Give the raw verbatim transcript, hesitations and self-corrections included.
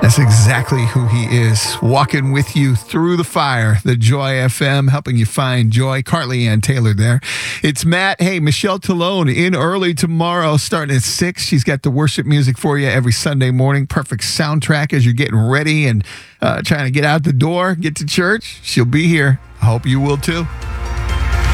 That's exactly who he is. Walking with you through the fire. The Joy F M, helping you find joy. Carly Ann Taylor there. It's Matt. Hey, Michelle Talone in early tomorrow, starting at six. She's got the worship music for you every Sunday morning. Perfect soundtrack as you're getting ready and uh, trying to get out the door, get to church. She'll be here. I hope you will too.